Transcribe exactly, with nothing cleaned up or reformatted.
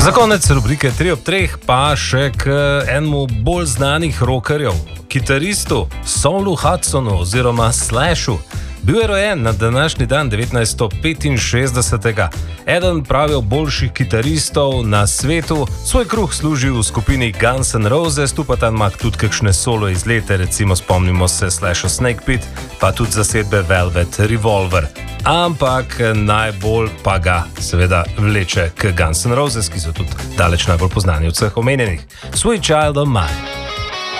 Za konec rubrike tri ob treh pa še k enemu bolj znanih rockerjev, kitaristu Saulu Hudsonu oziroma Slashu. Bil je rojen na današnji dan devetnajststo petinšestdesetega. Eden pravijo boljših kitaristov na svetu, svoj kruh služi v skupini Guns N' Roses, tu pa tam ima tudi kakšne solo izlete, recimo spomnimo se Slasha Snake Pit, pa tudi zasedbe Velvet Revolver. Ampak najbolj pa ga seveda vleče k Guns N' Roses, ki so tudi daleč najbolj poznani od vseh omenjenih. Sweet Child O' Mine.